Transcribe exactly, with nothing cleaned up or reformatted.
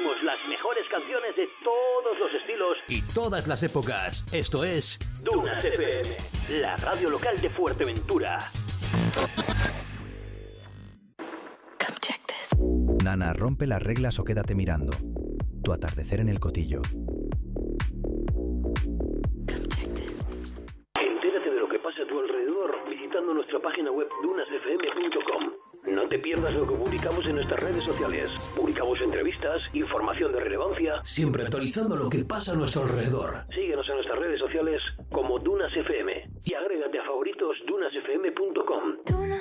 ponemos las mejores canciones de todos los estilos y todas las épocas. Esto es Dunas F M, la radio local de Fuerteventura. Come check this. Nana, rompe las reglas o quédate mirando. Tu atardecer en el Cotillo. Come check this. Entérate de lo que pasa a tu alrededor visitando nuestra página web dunas f m punto com. No te pierdas lo que publicamos en nuestras redes sociales. Publicamos entrevistas, información de relevancia, siempre actualizando lo que pasa a nuestro alrededor. Síguenos en nuestras redes sociales como Dunas F M y agrégate a favoritos dunas f m punto com.